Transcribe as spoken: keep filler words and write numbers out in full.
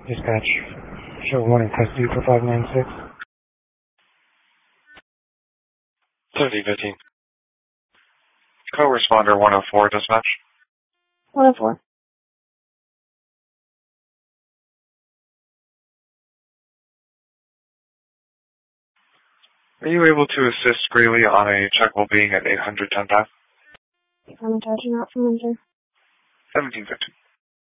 Dispatch, show one in custody for five nine six. seventeen fifteen. Co-responder one oh four, dispatch. one oh four. Are you able to assist Greeley on a check well-being at eight hundred ten path? I'm attaching out from under. seventeen fifteen.